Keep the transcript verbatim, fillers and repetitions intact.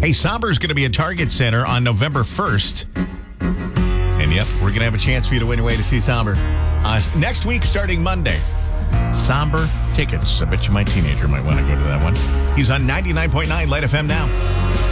Hey, Somber is going to be at Target Center on November first. And yep, we're going to have a chance for you to win your way to see Somber. Uh, next week, starting Monday. Somber tickets. I bet you my teenager might want to go to that one. He's on ninety-nine point nine Light F M now.